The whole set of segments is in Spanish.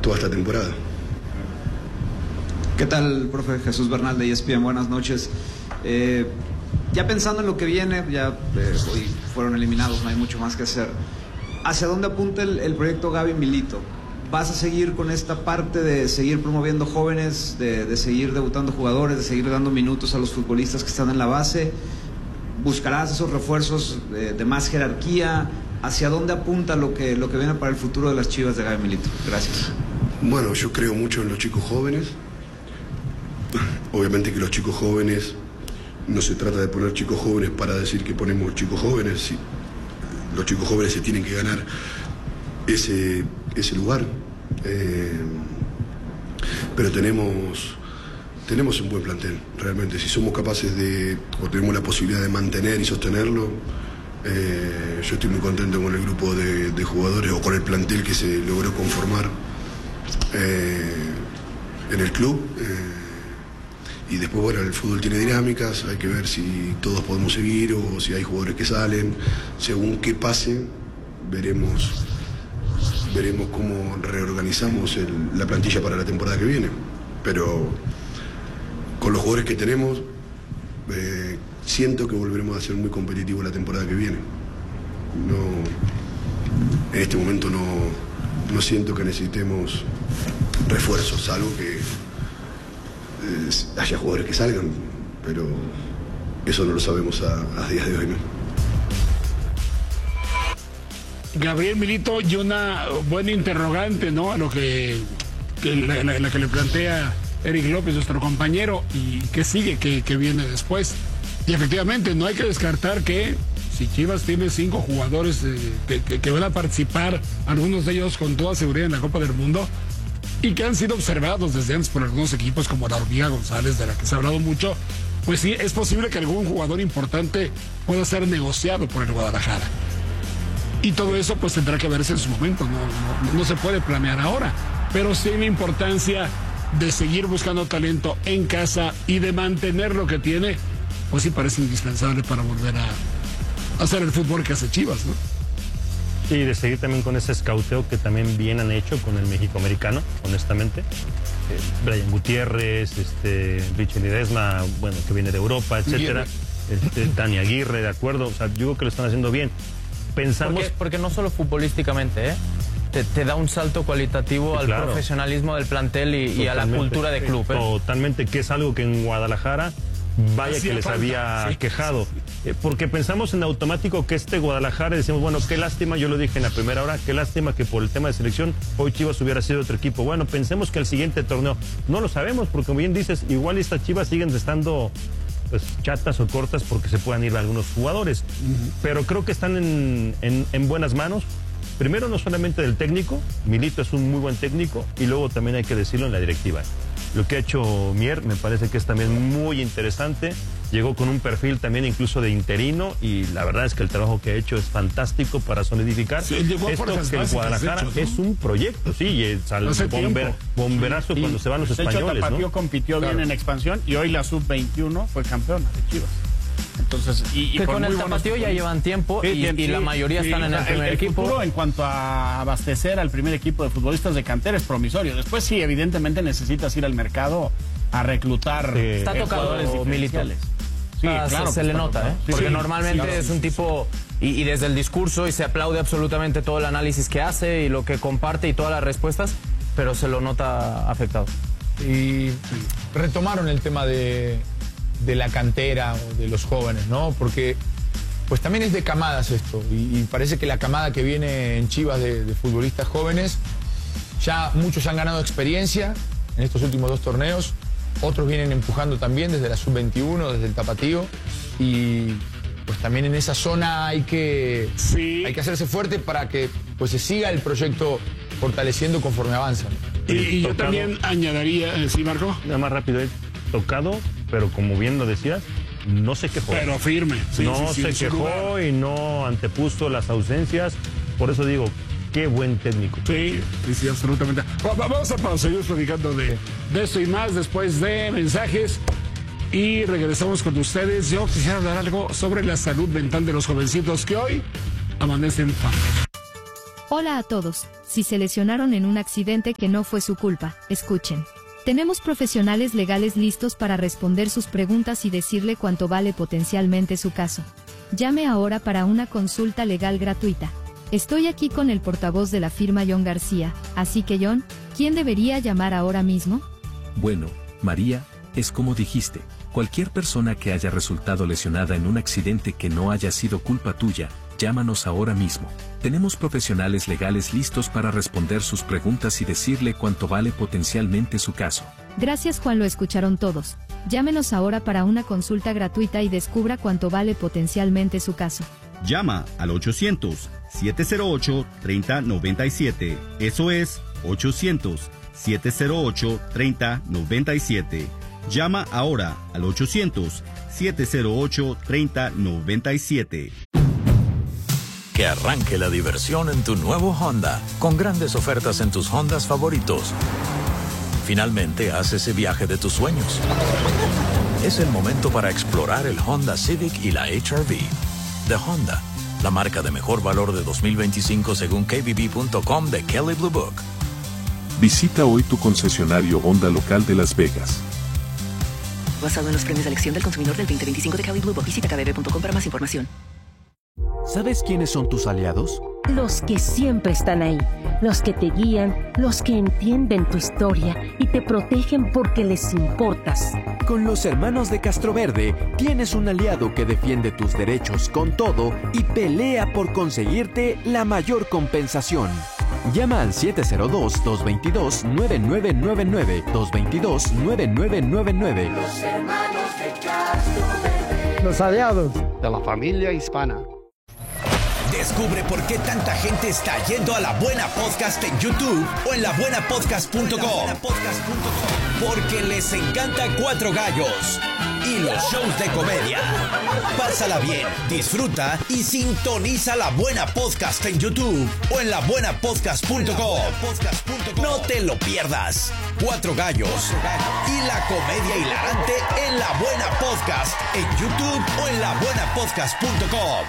toda esta temporada. ¿Qué tal, profe? Jesús Bernal de ESPN, buenas noches. Ya pensando en lo que viene, hoy fueron eliminados, no hay mucho más que hacer. ¿Hacia dónde apunta el proyecto Gaby Milito? ¿Vas a seguir con esta parte de seguir promoviendo jóvenes, de seguir debutando jugadores, de seguir dando minutos a los futbolistas que están en la base? ¿Buscarás esos refuerzos de más jerarquía? ¿Hacia dónde apunta lo que viene para el futuro de las Chivas de Gaby Milito? Gracias. Bueno, yo creo mucho en los chicos jóvenes. Obviamente que los chicos jóvenes, no se trata de poner chicos jóvenes para decir que ponemos chicos jóvenes. Sí, los chicos jóvenes se tienen que ganar ese lugar. Pero tenemos un buen plantel, realmente. Si somos capaces o tenemos la posibilidad de mantener y sostenerlo, yo estoy muy contento con el grupo de jugadores o con el plantel que se logró conformar en el club. Y después, bueno, el fútbol tiene dinámicas, hay que ver si todos podemos seguir o si hay jugadores que salen. Según qué pase, veremos cómo reorganizamos la plantilla para la temporada que viene. Pero con los jugadores que tenemos, siento que volveremos a ser muy competitivos la temporada que viene. En este momento no siento que necesitemos refuerzos, salvo que haya jugadores que salgan, pero eso no lo sabemos a días de hoy, ¿no? Gabriel Milito, y una buena interrogante, ¿no? A lo que la que le plantea Eric López, nuestro compañero, y qué sigue, qué viene después. Y efectivamente, no hay que descartar que si Chivas tiene 5 jugadores que van a participar, algunos de ellos con toda seguridad en la Copa del Mundo, y que han sido observados desde antes por algunos equipos como la Hormiga González, de la que se ha hablado mucho, pues sí, es posible que algún jugador importante pueda ser negociado por el Guadalajara. Y todo eso pues tendrá que verse en su momento, no se puede planear ahora, pero sí hay una importancia de seguir buscando talento en casa y de mantener lo que tiene, pues sí parece indispensable para volver a hacer el fútbol que hace Chivas, ¿no? Y de seguir también con ese escauteo que también bien han hecho con el México-americano, honestamente. Brian Gutiérrez, Richard Ledesma, bueno, que viene de Europa, etcétera. Tania Aguirre, de acuerdo. O sea, yo creo que lo están haciendo bien. Pensamos... Porque no solo futbolísticamente, te da un salto cualitativo al profesionalismo del plantel y a la cultura de club. Totalmente, que es algo que en Guadalajara, vaya que les había quejado. Porque pensamos en automático que Guadalajara, decimos, bueno, qué lástima, yo lo dije en la primera hora, qué lástima que por el tema de selección hoy Chivas hubiera sido otro equipo. Bueno, pensemos que el siguiente torneo, no lo sabemos, porque como bien dices, igual estas Chivas siguen estando pues chatas o cortas porque se puedan ir algunos jugadores. Pero creo que están en buenas manos. Primero, no solamente del técnico, Milito es un muy buen técnico, y luego también hay que decirlo en la directiva. Lo que ha hecho Mier me parece que es también muy interesante. Llegó con un perfil también incluso de interino, y la verdad es que el trabajo que ha hecho es fantástico para solidificar esto, que el Guadalajara ¿no? Es un proyecto, sí, y es al bomberazo cuando se van los españoles. De hecho, Tapatío compitió bien en expansión, y hoy la sub-21 fue campeona de Chivas. Entonces, que con el Tapatío ya llevan tiempo y la mayoría están en el primer equipo. Futuro en cuanto a abastecer al primer equipo de futbolistas de cantera es promisorio. Después sí, evidentemente necesitas ir al mercado a reclutar está tocado militares. Sí, claro, se le nota, porque normalmente es un tipo, y desde el discurso, y se aplaude absolutamente todo el análisis que hace y lo que comparte y todas las respuestas, pero se lo nota afectado. Y retomaron el tema de la cantera o de los jóvenes, ¿no? Porque pues también es de camadas esto, y parece que la camada que viene en Chivas de futbolistas jóvenes, ya muchos han ganado experiencia en estos últimos 2 torneos, otros vienen empujando también desde la sub-21, desde el Tapatío, y pues también en esa zona hay que hacerse fuerte para que pues se siga el proyecto fortaleciendo conforme avanzan. Y yo también añadiría, ¿sí, Marco? Nada más rápido, tocado, pero como bien lo decías, no se quejó. Pero firme. No se quejó y no antepuso las ausencias. Por eso digo, qué buen técnico. Sí, absolutamente. Vamos a seguir platicando de esto y más después de mensajes. Y regresamos con ustedes. Yo quisiera hablar algo sobre la salud mental de los jovencitos que hoy amanecen famosos. Hola a todos, si se lesionaron en un accidente que no fue su culpa, escuchen. Tenemos profesionales legales listos para responder sus preguntas y decirle cuánto vale potencialmente su caso. Llame ahora para una consulta legal gratuita. Estoy aquí con el portavoz de la firma John García, así que John, ¿quién debería llamar ahora mismo? Bueno, María, es como dijiste, cualquier persona que haya resultado lesionada en un accidente que no haya sido culpa tuya, llámanos ahora mismo. Tenemos profesionales legales listos para responder sus preguntas y decirle cuánto vale potencialmente su caso. Gracias Juan, lo escucharon todos. Llámenos ahora para una consulta gratuita y descubra cuánto vale potencialmente su caso. Llama al 800-708-3097. Eso es 800-708-3097. Llama ahora al 800-708-3097. Que arranque la diversión en tu nuevo Honda, con grandes ofertas en tus Hondas favoritos. Finalmente, haz ese viaje de tus sueños. Es el momento para explorar el Honda Civic y la HR-V. De Honda, la marca de mejor valor de 2025 según KBB.com de Kelley Blue Book. Visita hoy tu concesionario Honda local de Las Vegas. Basado en los premios de elección del consumidor del 2025 de Kelley Blue Book. Visita kbb.com para más información. ¿Sabes quiénes son tus aliados? Los que siempre están ahí, los que te guían, los que entienden tu historia y te protegen porque les importas. Con los hermanos de Castroverde tienes un aliado que defiende tus derechos con todo y pelea por conseguirte la mayor compensación. Llama al 702-222-9999, 222-9999. Los hermanos de Castroverde. Los aliados de la familia hispana. Descubre por qué tanta gente está yendo a La Buena Podcast en YouTube o en labuenapodcast.com. Porque les encanta Cuatro Gallos y los shows de comedia. Pásala bien, disfruta y sintoniza La Buena Podcast en YouTube o en labuenapodcast.com. No te lo pierdas. Cuatro Gallos y la comedia hilarante en La Buena Podcast en YouTube o en labuenapodcast.com.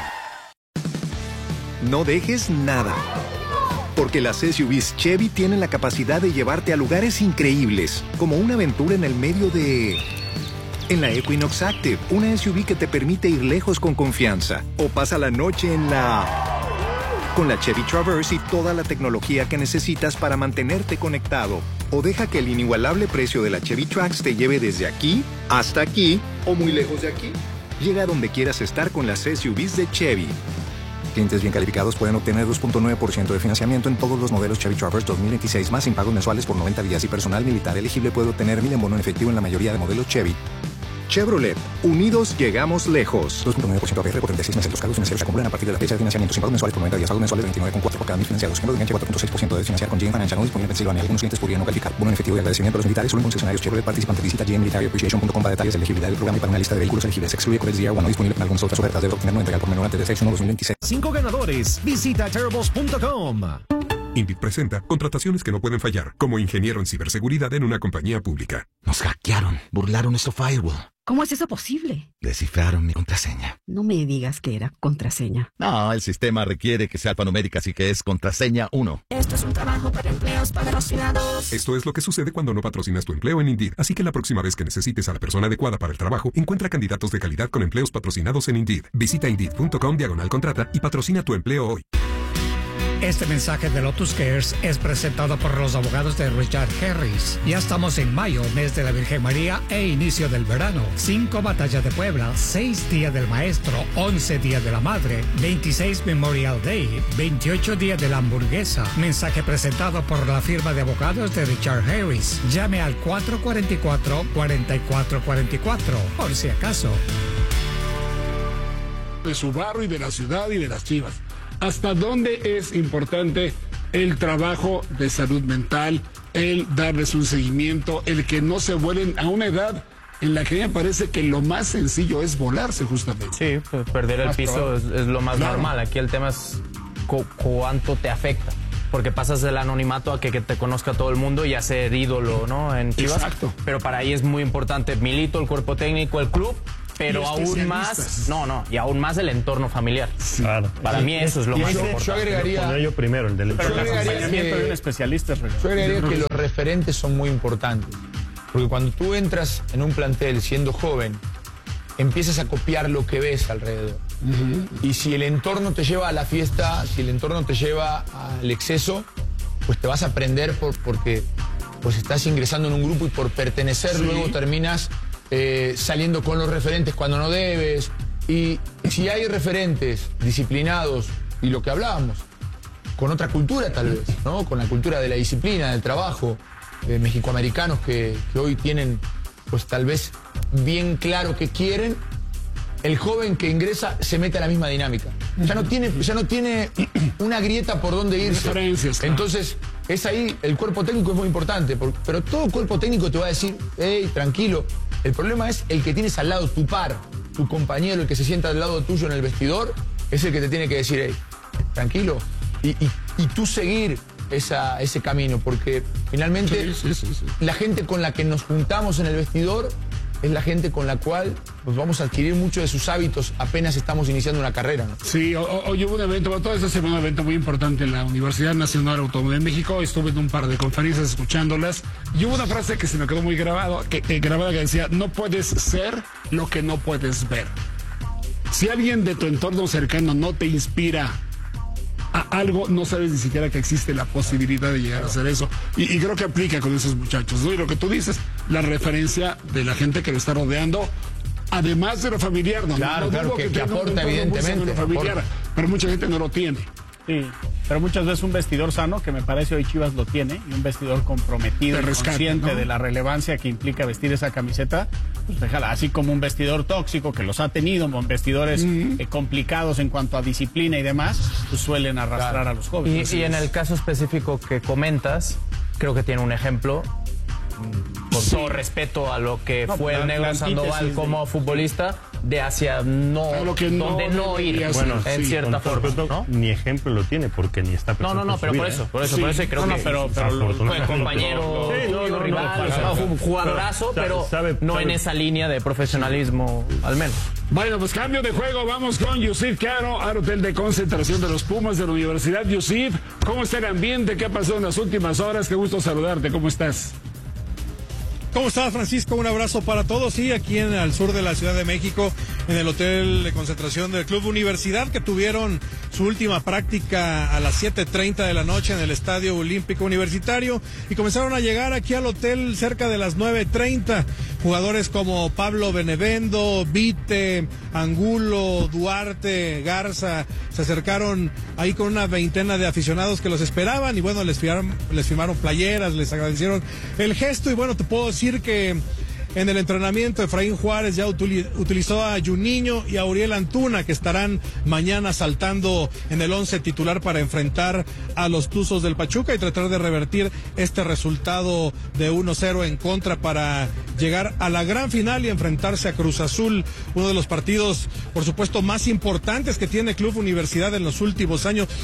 No dejes nada, porque las SUVs Chevy tienen la capacidad de llevarte a lugares increíbles, como una aventura en el medio de... En la Equinox Active, una SUV que te permite ir lejos con confianza, o pasa la noche en la... Con la Chevy Traverse y toda la tecnología que necesitas para mantenerte conectado, o deja que el inigualable precio de la Chevy Trax te lleve desde aquí hasta aquí, o muy lejos de aquí. Llega a donde quieras estar con las SUVs de Chevy. Clientes bien calificados pueden obtener 2.9% de financiamiento en todos los modelos Chevy Traverse 2026 más sin pagos mensuales por 90 días y personal militar elegible puede obtener 1,000 en bono en efectivo en la mayoría de modelos Chevy. Chevrolet, unidos llegamos lejos. 2.9% APR por 36 meses. Los cargos financieros se acumulan a partir de la fecha de financiamiento sin pagos mensuales por 90 días. Pagos mensuales 29,4 por cada 1,000 financiados. Ejemplo de enganche 4.6% de financiar con GM Financial. No disponible en Pensilvania. Algunos clientes podrían no calificar. Bono en efectivo y agradecimiento a los militares solo en concesionarios Chevrolet participantes. Visita gmmilitaryappreciation.com para detalles de elegibilidad del programa y para una lista de vehículos elegibles. Excluye Corex DR1. No disponible en algunas otras ofertas. Debe obtener no entregar por menor antes de 6/1/2026. 5 ganadores. Visita terribles.com. Indeed presenta contrataciones que no pueden fallar, como ingeniero en ciberseguridad en una compañía pública. Nos hackearon, burlaron nuestro firewall. ¿Cómo es eso posible? Descifraron mi contraseña. No me digas que era contraseña. No, el sistema requiere que sea alfanumérica, así que es contraseña 1. Esto es un trabajo para empleos patrocinados. Esto es lo que sucede cuando no patrocinas tu empleo en Indeed. Así que la próxima vez que necesites a la persona adecuada para el trabajo, encuentra candidatos de calidad con empleos patrocinados en Indeed. Visita Indeed.com/contrata y patrocina tu empleo hoy. Este mensaje de Lotus Cares es presentado por los abogados de Richard Harris. Ya estamos en mayo, mes de la Virgen María e inicio del verano. 5 batallas de Puebla, 6 días del maestro, 11 días de la madre, 26 Memorial Day, 28 días de la hamburguesa. Mensaje presentado por la firma de abogados de Richard Harris. Llame al 444-4444, por si acaso. De su barrio y de la ciudad y de las Chivas. ¿Hasta dónde es importante el trabajo de salud mental, el darles un seguimiento, el que no se vuelen a una edad en la que me parece que lo más sencillo es volarse justamente? Sí, pues perder el piso es lo más normal. Aquí el tema es cuánto te afecta. Porque pasas del anonimato a que te conozca todo el mundo y a ser ídolo, ¿no? En Chivas. Exacto. Pero para ahí es muy importante Milito, el cuerpo técnico, el club, pero aún más, y aún más el entorno familiar. Sí. Claro. Para mí eso es lo más importante. Yo agregaría... Yo primero, el del acompañamiento de un especialista. Yo agregaría que los referentes son muy importantes. Porque cuando tú entras en un plantel siendo joven, empiezas a copiar lo que ves alrededor. Y si el entorno te lleva a la fiesta, si el entorno te lleva al exceso, pues te vas a aprender porque pues estás ingresando en un grupo y por pertenecer luego terminas saliendo con los referentes cuando no debes. Y si hay referentes disciplinados, y lo que hablábamos, con otra cultura tal vez, ¿no? Con la cultura de la disciplina, del trabajo, mexicoamericanos que hoy tienen pues tal vez bien claro qué quieren, el joven que ingresa se mete a la misma dinámica. Ya no tiene una grieta por donde irse. Entonces, es ahí, el cuerpo técnico es muy importante, pero todo cuerpo técnico te va a decir, hey, tranquilo. El problema es el que tienes al lado, tu par, tu compañero, el que se sienta al lado tuyo en el vestidor, es el que te tiene que decir, hey, tranquilo. Y tú seguir ese camino, porque finalmente la gente con la que nos juntamos en el vestidor es la gente con la cual pues, vamos a adquirir muchos de sus hábitos apenas estamos iniciando una carrera, ¿no? Sí, hoy hubo un evento, toda esta semana un evento muy importante en la Universidad Nacional Autónoma de México. Estuve en un par de conferencias escuchándolas y hubo una frase que se me quedó muy grabada que decía, no puedes ser lo que no puedes ver. Si alguien de tu entorno cercano no te inspira a algo, no sabes ni siquiera que existe la posibilidad de llegar a hacer eso. Y creo que aplica con esos muchachos, ¿no? Y lo que tú dices, la referencia de la gente que lo está rodeando, además de lo familiar, ¿no? Claro, que aporta evidentemente. Familiar, pero mucha gente no lo tiene. Sí, pero muchas veces un vestidor sano, que me parece hoy Chivas lo tiene, y un vestidor comprometido, consciente, ¿no?, de la relevancia que implica vestir esa camiseta, pues déjala, así como un vestidor tóxico que los ha tenido, con vestidores complicados en cuanto a disciplina y demás, pues suelen arrastrar a los jóvenes. Y en el caso específico que comentas, creo que tiene un ejemplo, con todo respeto a lo que fue el Negro Sandoval como futbolista, de hacia donde no ir, en cierta forma, ¿no? Ni ejemplo lo tiene porque ni está presente. No, pero por eso y creo que fue compañero, rival, fue un jugadorazo, pero no en esa línea de profesionalismo, al menos. Bueno, pues cambio de juego, vamos con Yusif Caro al hotel de concentración de los Pumas de la Universidad. Yusif, ¿cómo está el ambiente? ¿Qué ha pasado en las últimas horas? Qué gusto saludarte, ¿cómo estás? ¿Cómo estás, Francisco? Un abrazo para todos. Sí, aquí al sur de la Ciudad de México, en el hotel de concentración del Club Universidad, que tuvieron su última práctica a las 7:30 de la noche en el Estadio Olímpico Universitario, y comenzaron a llegar aquí al hotel cerca de las 9:30. Jugadores como Pablo Benevendo, Vite, Angulo, Duarte, Garza, se acercaron ahí con una veintena de aficionados que los esperaban, y bueno, les firmaron playeras, les agradecieron el gesto, y bueno, te puedo decir que en el entrenamiento Efraín Juárez ya utilizó a Juninho y a Uriel Antuna, que estarán mañana saltando en el 11 titular para enfrentar a los Tuzos del Pachuca y tratar de revertir este resultado de 1-0 en contra para llegar a la gran final y enfrentarse a Cruz Azul, uno de los partidos, por supuesto, más importantes que tiene Club Universidad en los últimos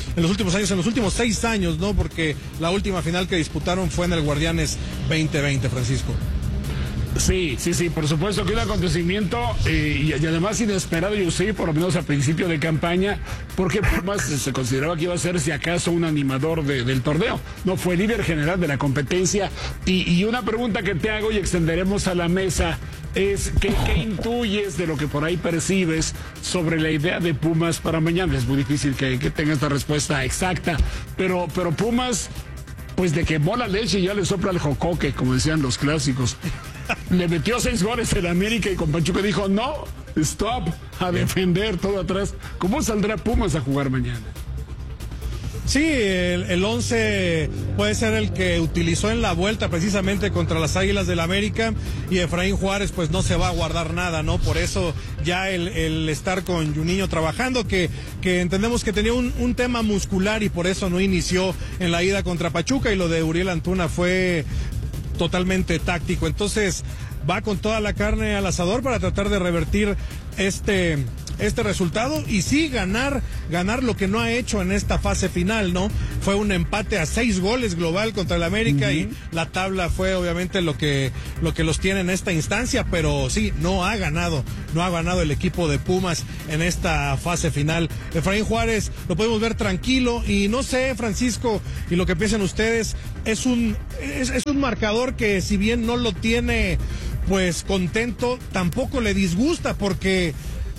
6 años, ¿no? Porque la última final que disputaron fue en el Guardianes 2020, Francisco. Sí, por supuesto que un acontecimiento y además inesperado, yo sé, por lo menos a principio de campaña, porque Pumas se consideraba que iba a ser, si acaso, un animador del torneo. No, fue líder general de la competencia. Y una pregunta que te hago y extenderemos a la mesa es, ¿qué intuyes de lo que por ahí percibes sobre la idea de Pumas para mañana? Es muy difícil que tenga esta respuesta exacta, pero Pumas, pues de quemó la leche y ya le sopla el jocoque, como decían los clásicos. Le metió 6 goles en América y con Pachuca dijo, no, stop, a defender todo atrás. ¿Cómo saldrá Pumas a jugar mañana? Sí, el 11 puede ser el que utilizó en la vuelta precisamente contra las Águilas del América, y Efraín Juárez pues no se va a guardar nada, ¿no? Por eso ya el estar con Juninho trabajando, que entendemos que tenía un tema muscular y por eso no inició en la ida contra Pachuca, y lo de Uriel Antuna fue totalmente táctico. Entonces va con toda la carne al asador para tratar de revertir este este resultado y sí ganar lo que no ha hecho en esta fase final, ¿no? Fue un empate a 6 goles global contra el América y la tabla fue obviamente lo que los tiene en esta instancia, pero sí, no ha ganado el equipo de Pumas en esta fase final. Efraín Juárez lo podemos ver tranquilo y no sé, Francisco, y lo que piensan ustedes, es un marcador que si bien no lo tiene pues contento, tampoco le disgusta porque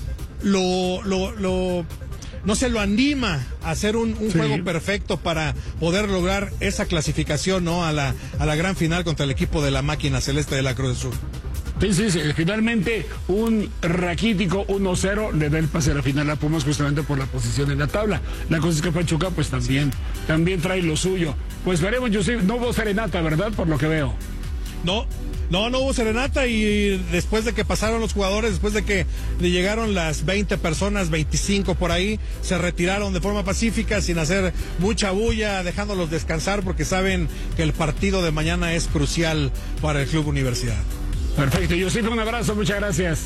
no se lo anima a hacer un juego perfecto para poder lograr esa clasificación, ¿no? a la gran final contra el equipo de la máquina celeste de la Cruz del Sur. Sí, finalmente un raquítico 1-0 le da el pase a la final a Pumas justamente por la posición en la tabla. La cosa es que Pachuca pues también trae lo suyo. Pues veremos, no hubo serenata, ¿verdad? Por lo que veo. No hubo serenata y después de que pasaron los jugadores, después de que llegaron las 20 personas, 25 por ahí, se retiraron de forma pacífica, sin hacer mucha bulla, dejándolos descansar porque saben que el partido de mañana es crucial para el Club Universidad. Perfecto, Josito, un abrazo, muchas gracias.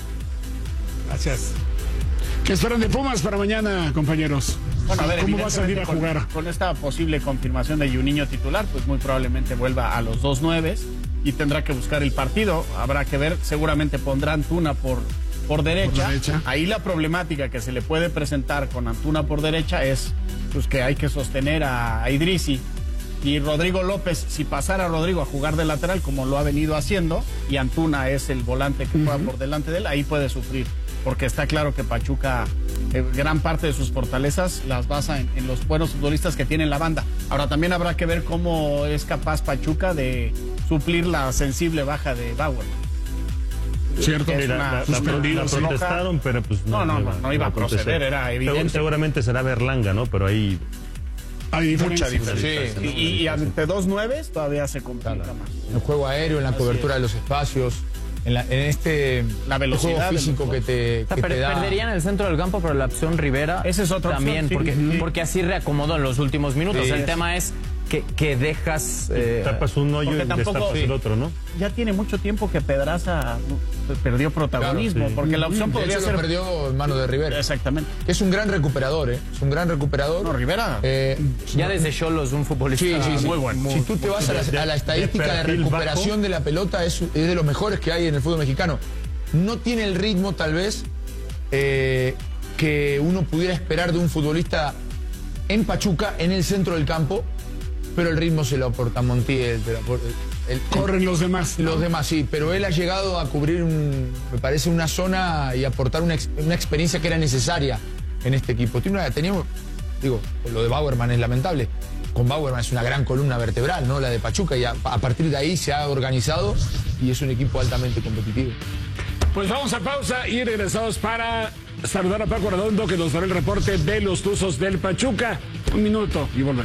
Gracias. ¿Qué esperan de Pumas para mañana, compañeros? Bueno, a ver, ¿cómo va a salir a jugar? Con esta posible confirmación de Juninho titular, pues muy probablemente vuelva a los 2 9s y tendrá que buscar el partido. Habrá que ver, seguramente pondrá Antuna por derecha. Ahí la problemática que se le puede presentar con Antuna por derecha es pues que hay que sostener a Idrissi. Y Rodrigo López, si pasara Rodrigo a jugar de lateral como lo ha venido haciendo, y Antuna es el volante que juega por delante de él, ahí puede sufrir. Porque está claro que Pachuca, gran parte de sus fortalezas las basa en los buenos futbolistas que tiene en la banda. Ahora también habrá que ver cómo es capaz Pachuca de suplir la sensible baja de Bauer. Cierto, la protestaron, pero pues no iba a proceder, era evidente. Seguramente será Berlanga, ¿no? Pero ahí hay mucha diferencia. Sí. Y ante 2 9s todavía se complica más. En el juego aéreo, en la cobertura de los espacios, la velocidad juego físico que te da. Perderían el centro del campo, pero la opción Rivera esa es otra también, opción, porque así reacomodó en los últimos minutos. El tema es que dejas... tapas un hoyo y destapas el otro, ¿no? Ya tiene mucho tiempo que Pedraza perdió protagonismo, porque la opción podría ser... lo perdió en mano de Rivera. Exactamente. Es un gran recuperador, Es un gran recuperador. No, Rivera. Ya desde Xolos, un futbolista muy bueno. Si tú te vas a la estadística de recuperación de la pelota, es de los mejores que hay en el fútbol mexicano. No tiene el ritmo, tal vez, que uno pudiera esperar de un futbolista en Pachuca, en el centro del campo, pero el ritmo se lo aporta Montiel. Corren los demás. Los demás, sí, pero él ha llegado a cubrir, me parece, una zona y aportar una experiencia que era necesaria en este equipo. Lo de Bauerman es lamentable. Con Bauerman es una gran columna vertebral, ¿no? La de Pachuca, y a partir de ahí se ha organizado y es un equipo altamente competitivo. Pues vamos a pausa y regresamos para saludar a Paco Redondo, que nos dará el reporte de los Tuzos del Pachuca. 1 minuto y volvemos.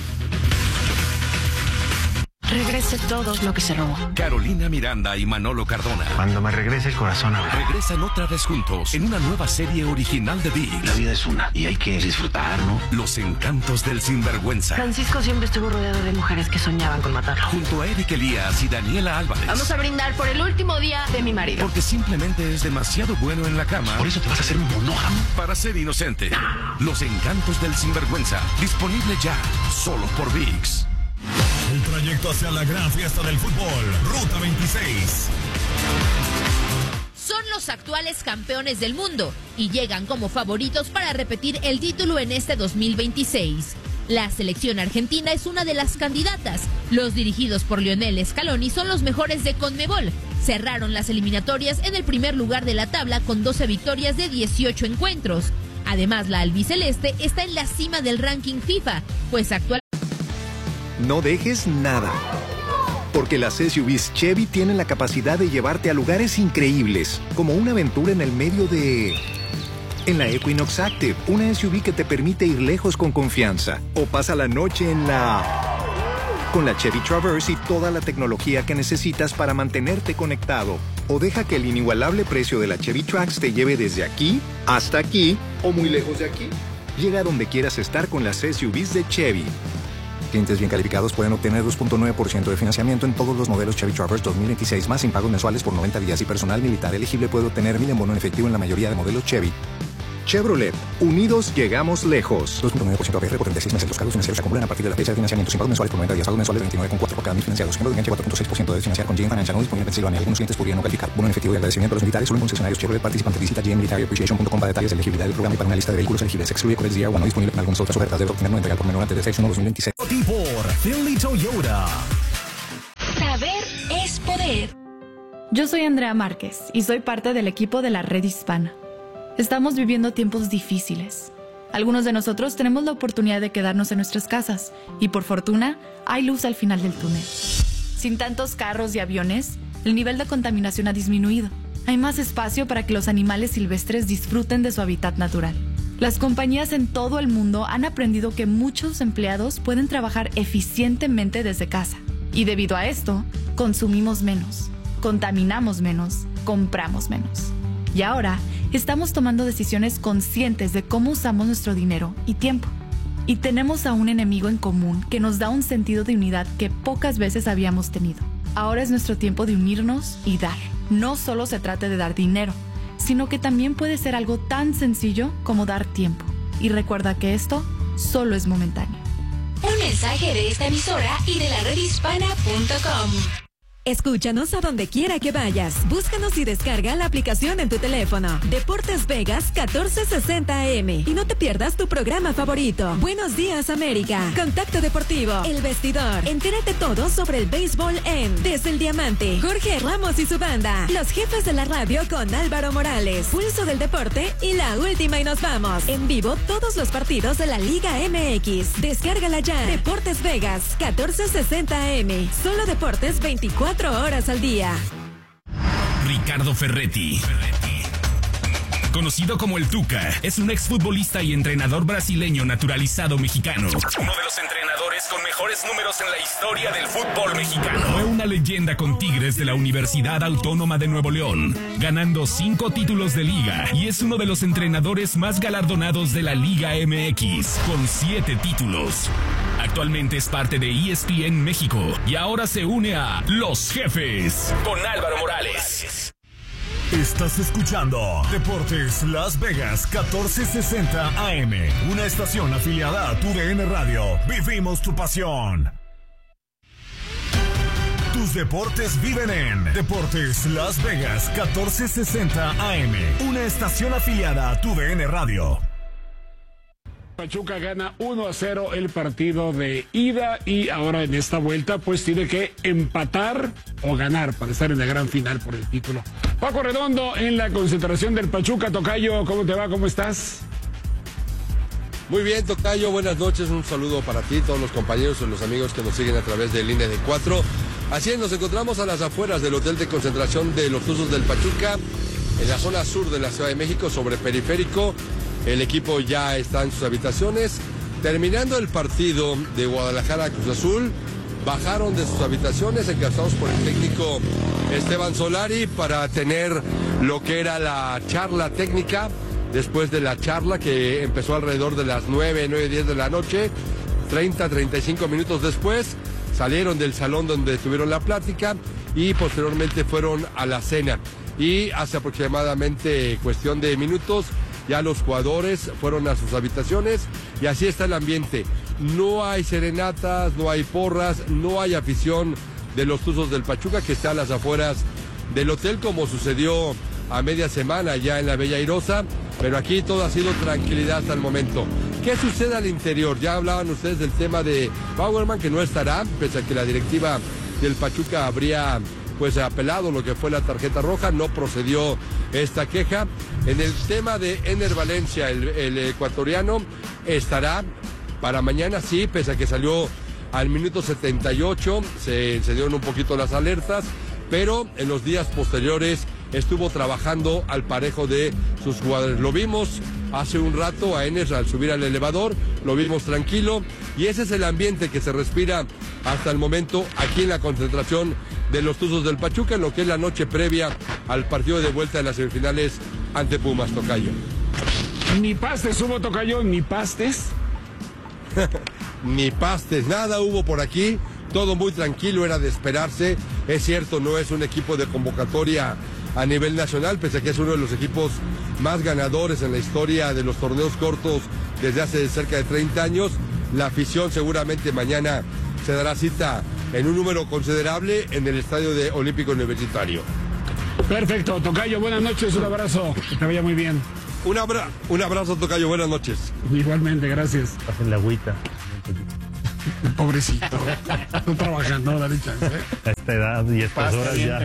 Regrese todo lo que se robó. Carolina Miranda y Manolo Cardona. Cuando me regrese el corazón ahora. Regresan otra vez juntos en una nueva serie original de ViX. La vida es una y hay que disfrutar, ¿no? Los encantos del sinvergüenza. Francisco siempre estuvo rodeado de mujeres que soñaban con matarlo. Junto a Eric Elías y Daniela Álvarez. Vamos a brindar por el último día de mi marido. Porque simplemente es demasiado bueno en la cama. Por eso te vas a hacer un monógamo. Para ser inocente. Los encantos del sinvergüenza. Disponible ya. Solo por ViX. El trayecto hacia la gran fiesta del fútbol, Ruta 26. Son los actuales campeones del mundo y llegan como favoritos para repetir el título en este 2026. La selección argentina es una de las candidatas. Los dirigidos por Lionel Scaloni son los mejores de Conmebol. Cerraron las eliminatorias en el primer lugar de la tabla con 12 victorias de 18 encuentros. Además, la albiceleste está en la cima del ranking FIFA, pues actualmente... No dejes nada, porque las SUVs Chevy tienen la capacidad de llevarte a lugares increíbles, como una aventura en el medio de... En la Equinox Active, una SUV que te permite ir lejos con confianza. O pasa la noche en la... Con la Chevy Traverse y toda la tecnología que necesitas para mantenerte conectado. O deja que el inigualable precio de la Chevy Trax te lleve desde aquí hasta aquí o muy lejos de aquí. Llega a donde quieras estar con las SUVs de Chevy. clientes bien calificados pueden obtener 2.9% de financiamiento en todos los modelos Chevy Traverse 2026, más sin pagos mensuales por 90 días, y personal militar elegible puede obtener 1,000 en bono en efectivo en la mayoría de modelos Chevy. Chevrolet, unidos llegamos lejos. 2.9% APR por 36 meses. Los cargos financieros se acumulan a partir de la fecha de financiamiento. Sin pagos mensuales por 90 días. Pagos mensuales 29,4 por cada 1000 financiados. Ejemplo de enganche 4.6% de financiar con GM Financial. No disponible en Pensilvania. Algunos clientes podrían no calificar. Bono en efectivo y agradecimiento a los militares solo en concesionarios Chevrolet participantes. Visita gmmilitaryappreciation.com para detalles de elegibilidad del programa y para una lista de vehículos elegibles. Excluye Codex DR1. No disponible en algunas otras ofertas. Debe obtener una entrega por menor antes de 6/1/2026. Por Philly Toyota. Saber es poder. Yo soy Andrea Márquez y soy parte del equipo de la Red Hispana. Estamos viviendo tiempos difíciles. Algunos de nosotros tenemos la oportunidad de quedarnos en nuestras casas y por fortuna hay luz al final del túnel. Sin tantos carros y aviones, el nivel de contaminación ha disminuido. Hay más espacio para que los animales silvestres disfruten de su hábitat natural. Las compañías en todo el mundo han aprendido que muchos empleados pueden trabajar eficientemente desde casa. Y debido a esto, consumimos menos, contaminamos menos, compramos menos. Y ahora, estamos tomando decisiones conscientes de cómo usamos nuestro dinero y tiempo. Y tenemos a un enemigo en común que nos da un sentido de unidad que pocas veces habíamos tenido. Ahora es nuestro tiempo de unirnos y dar. No solo se trata de dar dinero, sino que también puede ser algo tan sencillo como dar tiempo. Y recuerda que esto solo es momentáneo. Un mensaje de esta emisora y de la redhispana.com. Escúchanos a donde quiera que vayas. Búscanos y descarga la aplicación en tu teléfono. Deportes Vegas 1460 AM. Y no te pierdas tu programa favorito. Buenos días, América. Contacto Deportivo. El Vestidor. Entérate todo sobre el béisbol en Desde el Diamante. Jorge Ramos y su banda. Los jefes de la radio con Álvaro Morales. Pulso del Deporte y la última y nos vamos. En vivo todos los partidos de la Liga MX. Descárgala ya. Deportes Vegas 1460 AM. Solo deportes 24 horas al día. Ricardo Ferretti, conocido como el Tuca, es un exfutbolista y entrenador brasileño naturalizado mexicano. Uno de los entrenadores con mejores números en la historia del fútbol mexicano. Fue una leyenda con Tigres de la Universidad Autónoma de Nuevo León, ganando 5 títulos de liga, y es uno de los entrenadores más galardonados de la Liga MX, con 7 títulos. Actualmente es parte de ESPN México y ahora se une a Los Jefes con Álvaro Morales. Estás escuchando Deportes Las Vegas 1460 AM, una estación afiliada a TUDN Radio. Vivimos tu pasión. Tus deportes viven en Deportes Las Vegas 1460 AM, una estación afiliada a TUDN Radio. Pachuca gana 1-0 el partido de ida y ahora en esta vuelta pues tiene que empatar o ganar para estar en la gran final por el título. Paco Redondo en la concentración del Pachuca. Tocayo, ¿cómo te va? ¿Cómo estás? Muy bien, Tocayo, buenas noches, un saludo para ti, todos los compañeros y los amigos que nos siguen a través de Línea de 4. Así es, nos encontramos a las afueras del hotel de concentración de los Tuzos del Pachuca, en la zona sur de la Ciudad de México, sobre Periférico. El equipo ya está en sus habitaciones. Terminando el partido de Guadalajara Cruz Azul, bajaron de sus habitaciones encabezados por el técnico Esteban Solari para tener lo que era la charla técnica. Después de la charla que empezó alrededor de las 9:10 de la noche, 35 minutos después, salieron del salón donde tuvieron la plática y posteriormente fueron a la cena. Y hace aproximadamente cuestión de minutos, ya los jugadores fueron a sus habitaciones y así está el ambiente. No hay serenatas, no hay porras, no hay afición de los Tuzos del Pachuca, que está a las afueras del hotel, como sucedió a media semana ya en la Bella Airosa, pero aquí todo ha sido tranquilidad hasta el momento. ¿Qué sucede al interior? Ya hablaban ustedes del tema de Bauerman, que no estará, pese a que la directiva del Pachuca habría pues apelado lo que fue la tarjeta roja, no procedió esta queja. En el tema de Ener Valencia, el ecuatoriano, estará para mañana, sí, pese a que salió al minuto 78, se encendieron un poquito las alertas, pero en los días posteriores estuvo trabajando al parejo de sus jugadores. Lo vimos hace un rato a Ener al subir al elevador, lo vimos tranquilo, y ese es el ambiente que se respira hasta el momento aquí en la concentración de los Tuzos del Pachuca, en lo que es la noche previa al partido de vuelta de las semifinales ante Pumas, Tocayo. Ni pastes hubo, Tocayo, ni pastes. ni pastes, nada hubo por aquí. Todo muy tranquilo, era de esperarse. Es cierto, no es un equipo de convocatoria a nivel nacional, pese a que es uno de los equipos más ganadores en la historia de los torneos cortos desde hace cerca de 30 años. La afición seguramente mañana se dará cita en un número considerable en el Estadio Olímpico Universitario. Perfecto, tocayo, buenas noches, un abrazo, que te vaya muy bien. Un abrazo, tocayo, buenas noches. Igualmente, gracias. Pasen la agüita. Pobrecito, estoy trabajando, dale chance. A esta edad y estas horas ya.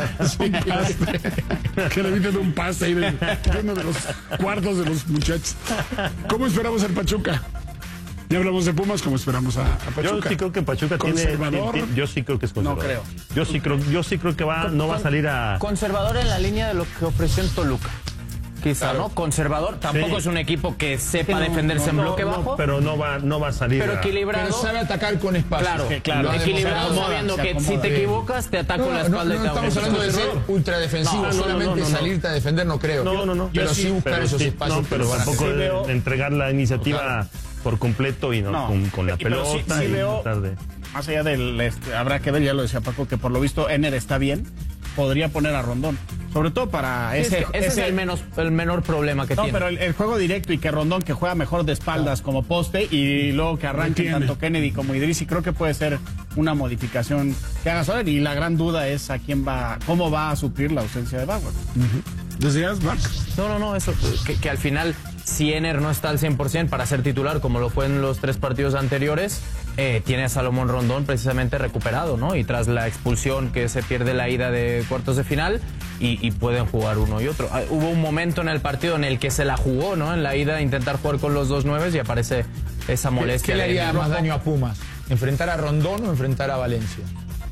Que le inviten un pase ahí de uno de los cuartos de los muchachos. ¿Cómo esperamos al Pachuca? Ya hablamos de Pumas, ¿cómo esperamos a Pachuca? Yo sí creo que Pachuca tiene, yo sí creo que es conservador. No creo. Yo sí creo que no va a salir a... Conservador en la línea de lo que ofreció en Toluca. Quizá, claro. ¿No? Conservador. Tampoco es un equipo que sepa defenderse en bloque bajo. Pero no va a salir. Pero equilibrado. Pero sabe atacar con espacio. Claro. Equilibrado, sabiendo que si te equivocas, te ataco en la espalda y te hago. No estamos hablando de ser ultradefensivo. Solamente salirte a defender no creo. No. Pero sí buscar esos espacios. No, pero tampoco entregar la iniciativa por completo y con la pelota. Sí veo, más allá del... habrá que ver, ya lo decía Paco, que por lo visto Ener está bien. Podría poner a Rondón. Sobre todo para ese es el menor problema que tiene. No, pero el juego directo y que Rondón, que juega mejor de espaldas como poste, y luego que arranque tanto Kennedy como Idrissi, creo que puede ser una modificación que haga saber. Y la gran duda es cómo va a suplir la ausencia de Bauer. ¿Decías, Marc? No, eso, que al final, si Ener no está al 100% para ser titular, como lo fue en los 3 partidos anteriores, tiene a Salomón Rondón precisamente recuperado, ¿no? Y tras la expulsión que se pierde la ida de cuartos de final, y pueden jugar uno y otro. Hubo un momento en el partido en el que se la jugó, ¿no? En la ida, intentar jugar con los 2 9 y aparece esa molestia. ¿Qué le haría más daño a Pumas? ¿Enfrentar a Rondón o enfrentar a Valencia?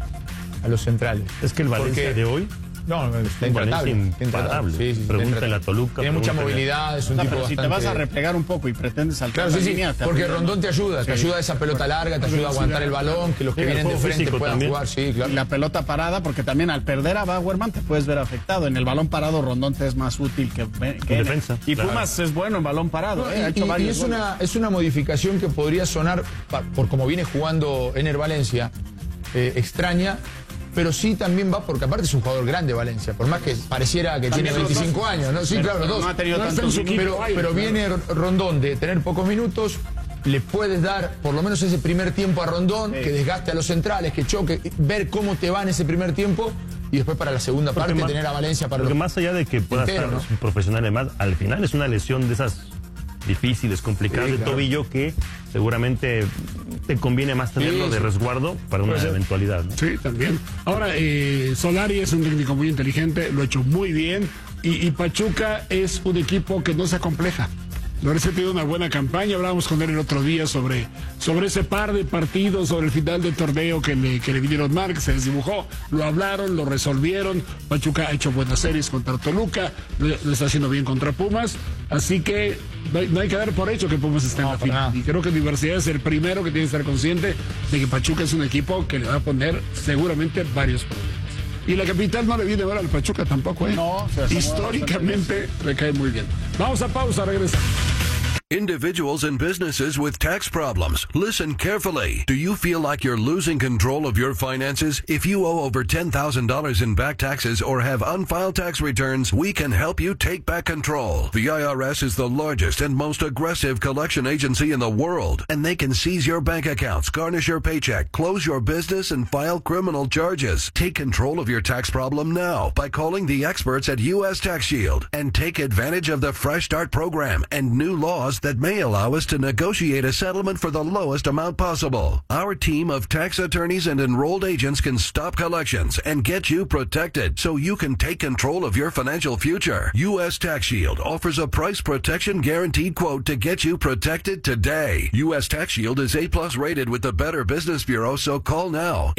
A los centrales. Es que el Valencia de hoy... No, está intratable. Sí, pregúntale a Toluca. Tiene mucha movilidad, es un tipo pero bastante... si te vas a replegar un poco y pretendes saltar la línea... porque Rondón te ayuda esa pelota larga, te ayuda a aguantar el balón, que los que vienen de frente puedan jugar, sí, claro. Y la pelota parada, porque también al perder a Bauerman te puedes ver afectado. En el balón parado Rondón te es más útil que defensa. Y Pumas es bueno en balón parado. Y es una modificación que podría sonar, por como viene jugando Ener Valencia, extraña, pero sí también va porque aparte es un jugador grande Valencia, por más que pareciera que tiene 25 años, ¿no? Sí, claro, los dos. No ha tenido tantos pero viene Rondón de tener pocos minutos, le puedes dar por lo menos ese primer tiempo a Rondón, que desgaste a los centrales, que choque, ver cómo te va en ese primer tiempo y después para la segunda parte tener a Valencia para porque más allá de que pueda estar un profesional más, al final es una lesión de esas difíciles, complicadas de tobillo que seguramente te conviene más tenerlo de resguardo para una eventualidad, ¿no? Sí, también. Ahora, Solari es un técnico muy inteligente, lo ha hecho muy bien, y Pachuca es un equipo que no se acompleja. Parece que tiene una buena campaña. Hablábamos con él el otro día sobre ese par de partidos, sobre el final del torneo que le vinieron mal, que se desdibujó. Lo hablaron, lo resolvieron. Pachuca ha hecho buenas series contra Toluca, lo está haciendo bien contra Pumas. Así que no hay que dar por hecho que Pumas está en la final. Y creo que Universidad es el primero que tiene que estar consciente de que Pachuca es un equipo que le va a poner seguramente varios problemas. Y la capital no le viene ahora al Pachuca tampoco, ¿eh? No, históricamente le cae muy bien. Vamos a pausa, regresamos. Individuals and businesses with tax problems, listen carefully. Do you feel like you're losing control of your finances? If you owe over $10,000 in back taxes or have unfiled tax returns, we can help you take back control. The IRS is the largest and most aggressive collection agency in the world, and they can seize your bank accounts, garnish your paycheck, close your business, and file criminal charges. Take control of your tax problem now by calling the experts at U.S. Tax Shield and take advantage of the Fresh Start program and new laws that may allow us to negotiate a settlement for the lowest amount possible. Our team of tax attorneys and enrolled agents can stop collections and get you protected so you can take control of your financial future. U.S. Tax Shield offers a price protection guaranteed quote to get you protected today. U.S. Tax Shield is A+ rated with the Better Business Bureau, so call now.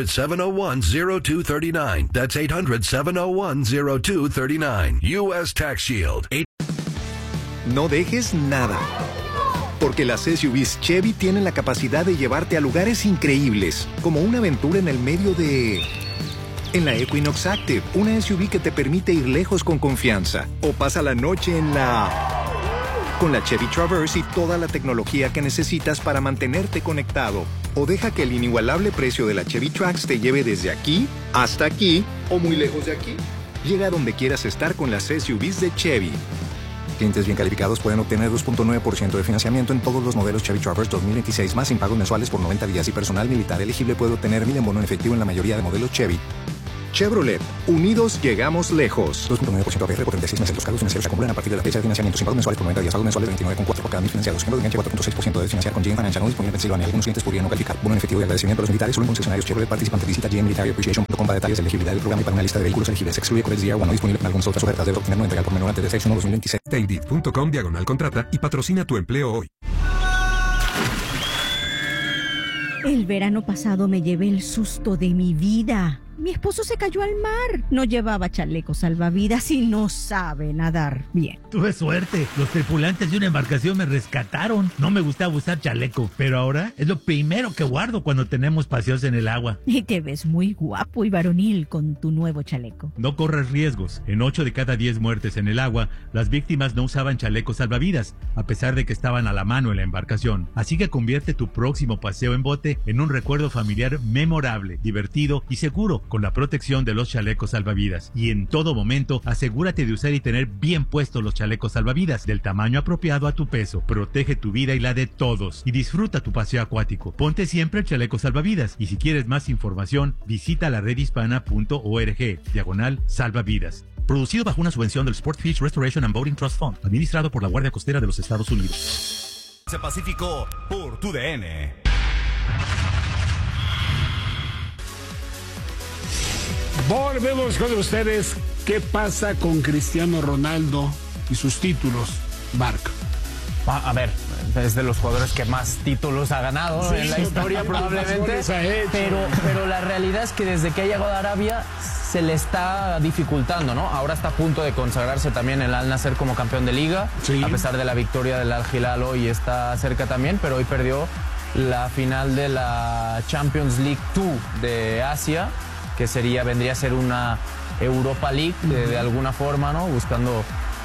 800-701-0239. That's 800-701-0239. U.S. Tax Shield. No dejes nada, porque las SUVs Chevy tienen la capacidad de llevarte a lugares increíbles, como una aventura en el medio de... En la Equinox Active, una SUV que te permite ir lejos con confianza, o pasa la noche en la... con la Chevy Traverse y toda la tecnología que necesitas para mantenerte conectado. O deja que el inigualable precio de la Chevy Trax te lleve desde aquí hasta aquí o muy lejos de aquí. Llega a donde quieras estar con las SUVs de Chevy. Clientes bien calificados pueden obtener 2.9% de financiamiento en todos los modelos Chevy Traverse 2026 más sin pagos mensuales por 90 días y personal militar elegible puede obtener 1,000 en bono en efectivo en la mayoría de modelos Chevy. Chevrolet, unidos llegamos lejos. 2.9% APR por 36 meses. Los cargos financieros se acumulan a partir de la fecha de financiamiento sin pagos mensuales por 90 días. Pagos mensuales de 29,4 por cada 1,000 financiados. Siendo de 4.6% de financiar con GM Financial no disponible en Pensilvania. Algunos clientes podrían no calificar. Bono en efectivo y agradecimiento a los militares solo en concesionarios Chevrolet participantes. Visita gmmilitaryappreciation.com para detalles de elegibilidad del programa y para una lista de vehículos elegibles. Excluye Corex Year One no disponible en algunas otras ofertas. Debe obtener no entregar por menor antes de 6/1/2026. Indeed.com/contrata y patrocina tu empleo hoy. El verano pasado me llevé el susto de mi vida. Mi esposo se cayó al mar. No llevaba chaleco salvavidas y no sabe nadar bien. Tuve suerte. Los tripulantes de una embarcación me rescataron. No me gustaba usar chaleco, pero ahora es lo primero que guardo cuando tenemos paseos en el agua. Y te ves muy guapo y varonil con tu nuevo chaleco. No corres riesgos. En 8 de cada 10 muertes en el agua, las víctimas no usaban chalecos salvavidas, a pesar de que estaban a la mano en la embarcación. Así que convierte tu próximo paseo en bote en un recuerdo familiar memorable, divertido y seguro, con la protección de los chalecos salvavidas. Y en todo momento, asegúrate de usar y tener bien puestos los chalecos salvavidas del tamaño apropiado a tu peso. Protege tu vida y la de todos. Y disfruta tu paseo acuático. Ponte siempre el chaleco salvavidas. Y si quieres más información, visita la redhispana.org/salvavidas. Producido bajo una subvención del Sportfish Restoration and Boating Trust Fund, administrado por la Guardia Costera de los Estados Unidos. Pacífico por TUDN. Volvemos con ustedes. ¿Qué pasa con Cristiano Ronaldo y sus títulos, Marc? A ver, es de los jugadores que más títulos ha ganado en la historia probablemente, pero la realidad es que desde que ha llegado a Arabia se le está dificultando, ¿no? Ahora está a punto de consagrarse también el Al Nassr como campeón de liga, a pesar de la victoria del Al Hilal hoy está cerca también, pero hoy perdió la final de la Champions League 2 de Asia, que vendría a ser una Europa League de alguna forma, ¿no? Buscando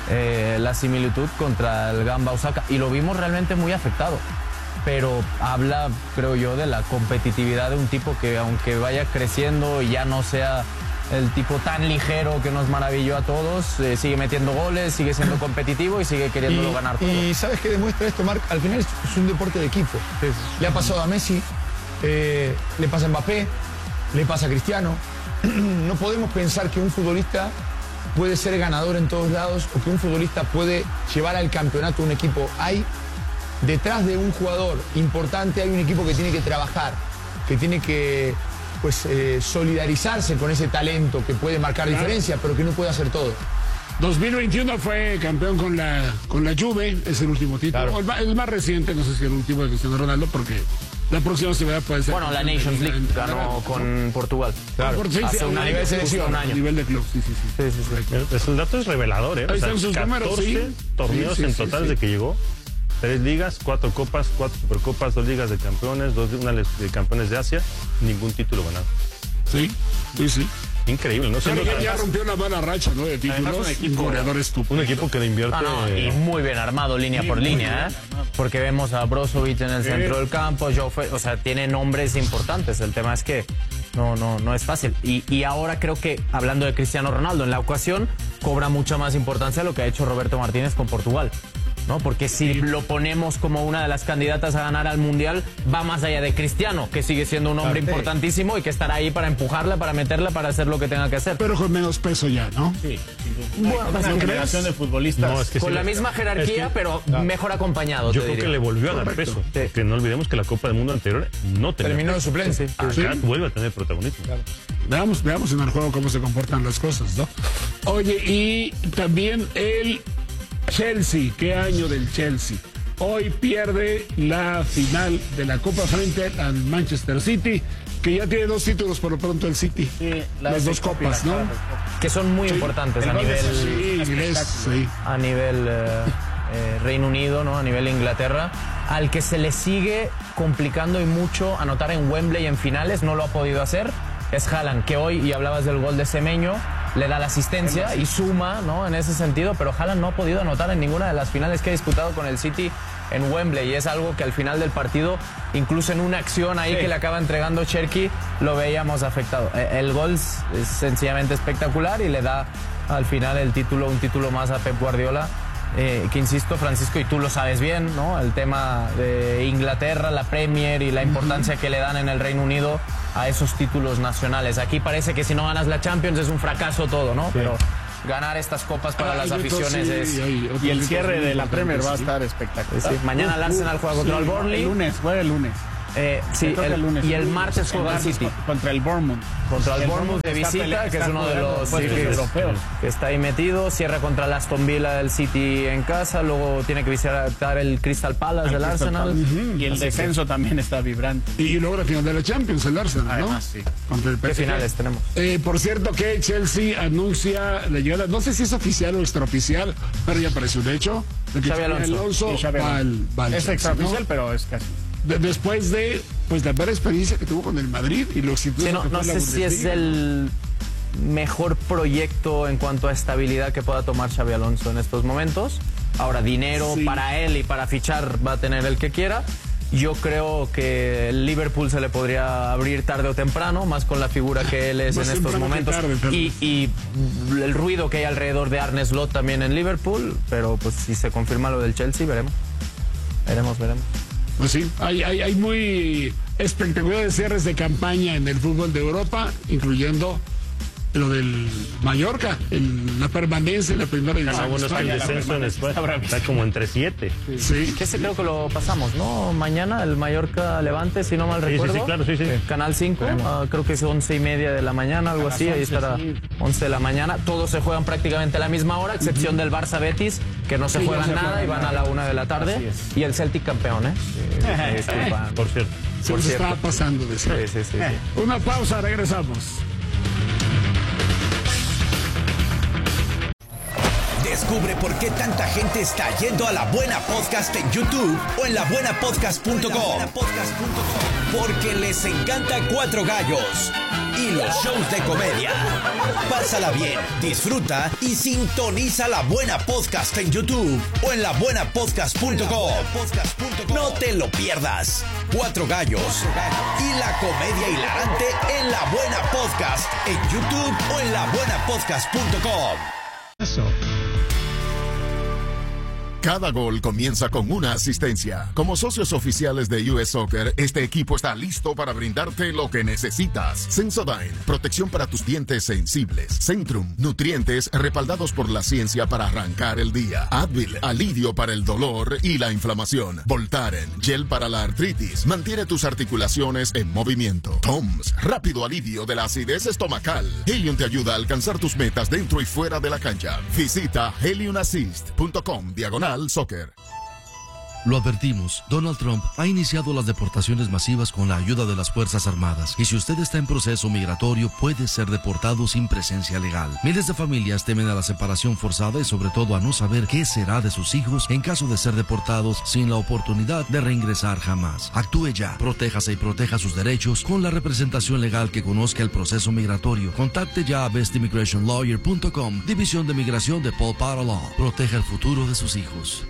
la similitud contra el Gamba Osaka, y lo vimos realmente muy afectado, pero habla, creo yo, de la competitividad de un tipo que, aunque vaya creciendo y ya no sea el tipo tan ligero que nos maravilló a todos, sigue metiendo goles, sigue siendo competitivo y sigue queriéndolo ganar todo. Y ¿sabes qué demuestra esto, Marc? Al final es un deporte de equipo. Le ha pasado a Messi, le pasa a Mbappé, le pasa a Cristiano. No podemos pensar que un futbolista puede ser ganador en todos lados o que un futbolista puede llevar al campeonato un equipo. Detrás de un jugador importante hay un equipo que tiene que trabajar, que tiene que solidarizarse con ese talento que puede marcar diferencia, pero que no puede hacer todo. 2021 fue campeón con la Juve, es el último título. Claro. El más reciente, no sé si el último de Cristiano Ronaldo, porque la próxima semana puede ser. Bueno, la Nations League ganó con Portugal. Claro. Hace un año. A nivel de club, sí. El dato es revelador, ¿eh? Ahí están sus 14 números, sí. torneos en total desde que llegó. 3 ligas, 4 copas, 4 supercopas, 2 ligas de campeones, una de campeones de Asia, ningún título ganado. Sí. Increíble, ¿no? Ya rompió una mala racha, ¿no? De títulos, un goleador estúpido. Un equipo que le invierte. Y muy bien armado, línea por línea, ¿eh? Porque vemos a Brozovic en el centro del campo, o sea, tiene nombres importantes. El tema es que no es fácil. Y ahora creo que, hablando de Cristiano Ronaldo, en la ocasión cobra mucha más importancia lo que ha hecho Roberto Martínez con Portugal, ¿no? Porque si lo ponemos como una de las candidatas a ganar al Mundial, va más allá de Cristiano, que sigue siendo un hombre importantísimo y que estará ahí para empujarla, para meterla, para hacer lo que tenga que hacer. Pero con menos peso ya, ¿no? Sí. Bueno, una generación de futbolistas con la misma jerarquía, pero mejor acompañado. Yo creo que le volvió a dar peso. Que no olvidemos que la Copa del Mundo anterior no tenía. Terminó de suplente. Acá vuelve a tener protagonismo. Claro. Veamos en el juego cómo se comportan las cosas, ¿no? Oye, y también el Chelsea, ¿qué año del Chelsea? Hoy pierde la final de la Copa frente al Manchester City, que ya tiene 2 títulos por lo pronto el City. Sí, las 2 copas, ¿no? Que son muy importantes a nivel a nivel Reino Unido, ¿no? A nivel Inglaterra, al que se le sigue complicando y mucho anotar en Wembley en finales, no lo ha podido hacer. es Haaland, que hoy, y hablabas del gol de Semeño, le da la asistencia y suma, ¿no? En ese sentido, pero Haaland no ha podido anotar en ninguna de las finales que ha disputado con el City en Wembley, y es algo que al final del partido, incluso en una acción ahí que le acaba entregando Cherki, lo veíamos afectado. El gol es sencillamente espectacular y le da al final un título más a Pep Guardiola, que insisto, Francisco, y tú lo sabes bien, ¿no? El tema de Inglaterra, la Premier y la importancia que le dan en el Reino Unido a esos títulos nacionales. Aquí parece que si no ganas la Champions es un fracaso todo, ¿no? Pero ganar estas copas para las aficiones y el cierre de la Premier va a estar espectacular. Sí. Mañana el Arsenal juega contra el Burnley. Juega el lunes. El lunes. Y el martes juega el City. Contra el Bournemouth. Contra el Bournemouth de visita, que es uno de los europeos. Que está ahí metido. Cierra contra el Aston Villa el City en casa. Luego tiene que visitar el Crystal Palace del Arsenal. Y el descenso también está vibrante. Y luego la final de la Champions, el Arsenal, ¿no? Además, sí. Contra el PSG. ¿Qué finales tenemos? Por cierto que Chelsea anuncia la llegada, no sé si es oficial o extraoficial, pero ya parece un hecho. Xabi Alonso va al es Chelsea, extraoficial, ¿no? pero es casi. Después de la mera experiencia que tuvo con el Madrid y lo exitoso que fue no sé la si es el mejor proyecto en cuanto a estabilidad que pueda tomar Xabi Alonso en estos momentos. Ahora, dinero para él y para fichar va a tener el que quiera. Yo creo que el Liverpool se le podría abrir tarde o temprano, más con la figura que él es en estos momentos. Y el ruido que hay alrededor de Arne Slot también en Liverpool, pero pues si se confirma lo del Chelsea, veremos. Pues sí, hay muy espectaculares cierres de campaña en el fútbol de Europa, incluyendo lo del Mallorca, la permanencia en la primera división. Bueno, es que el descenso en España está como entre 7. Sí. Que creo que lo pasamos, ¿no? Mañana el Mallorca Levante, si no mal recuerdo. Sí, claro, sí. Canal 5, creo que es 11:30 de la mañana, algo así. Ahí estará 11 de la mañana. Todos se juegan prácticamente a la misma hora, excepción del Barça Betis, que no se juegan nada y van a la 1 de la tarde. Y el Celtic campeón, ¿eh? Por cierto. Se nos estaba pasando de eso. Sí. Una pausa, regresamos. Descubre por qué tanta gente está yendo a La Buena Podcast en YouTube o en labuenapodcast.com. Porque les encanta Cuatro Gallos y los shows de comedia. Pásala bien, disfruta y sintoniza La Buena Podcast en YouTube o en labuenapodcast.com. No te lo pierdas. Cuatro Gallos y la comedia hilarante en La Buena Podcast en YouTube o en labuenapodcast.com. Cada gol comienza con una asistencia. Como socios oficiales de US Soccer, este equipo está listo para brindarte lo que necesitas. Sensodyne, protección para tus dientes sensibles. Centrum, nutrientes respaldados por la ciencia para arrancar el día. Advil, alivio para el dolor y la inflamación. Voltaren, gel para la artritis, mantiene tus articulaciones en movimiento. Toms, rápido alivio de la acidez estomacal. Helium te ayuda a alcanzar tus metas dentro y fuera de la cancha. Visita heliumassist.com/soccer. Lo advertimos, Donald Trump ha iniciado las deportaciones masivas con la ayuda de las Fuerzas Armadas. Y si usted está en proceso migratorio, puede ser deportado sin presencia legal. Miles de familias temen a la separación forzada y sobre todo a no saber qué será de sus hijos en caso de ser deportados sin la oportunidad de reingresar jamás. Actúe ya, protéjase y proteja sus derechos con la representación legal que conozca el proceso migratorio. Contacte ya a bestimmigrationlawyer.com, División de Migración de Paul Potter Law. Proteja el futuro de sus hijos.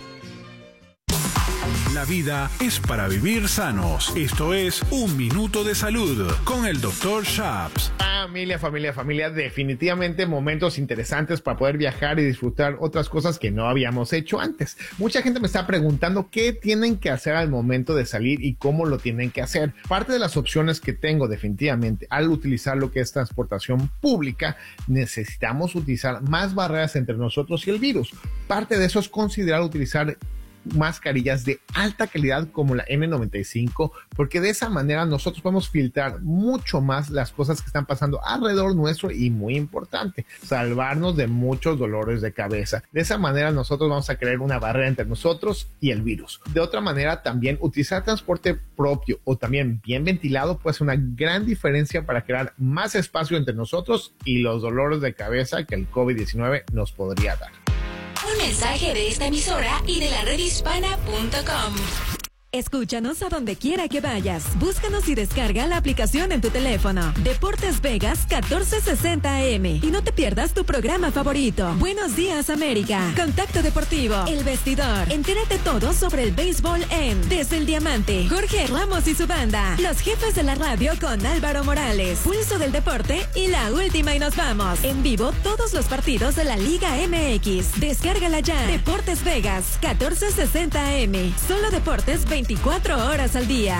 La vida es para vivir sanos. Esto es Un Minuto de Salud con el Dr. Shaps. Familia, definitivamente momentos interesantes para poder viajar y disfrutar otras cosas que no habíamos hecho antes. Mucha gente me está preguntando qué tienen que hacer al momento de salir y cómo lo tienen que hacer. Parte de las opciones que tengo definitivamente al utilizar lo que es transportación pública, necesitamos utilizar más barreras entre nosotros y el virus. Parte de eso es considerar utilizar mascarillas de alta calidad como la N95, porque de esa manera nosotros podemos filtrar mucho más las cosas que están pasando alrededor nuestro y, muy importante, salvarnos de muchos dolores de cabeza. De esa manera nosotros vamos a crear una barrera entre nosotros y el virus. De otra manera, también utilizar transporte propio o también bien ventilado puede ser una gran diferencia para crear más espacio entre nosotros y los dolores de cabeza que el COVID-19 nos podría dar. Un mensaje de esta emisora y de la redhispana.com. Escúchanos a donde quiera que vayas. Búscanos y descarga la aplicación en tu teléfono. Deportes Vegas 1460 AM. Y no te pierdas tu programa favorito. Buenos días, América. Contacto Deportivo. El Vestidor. Entérate todo sobre el béisbol en Desde el Diamante. Jorge Ramos y su banda. Los jefes de la radio con Álvaro Morales. Pulso del deporte y la última y nos vamos. En vivo todos los partidos de la Liga MX. Descárgala ya. Deportes Vegas 1460 AM. Solo deportes 24 horas al día.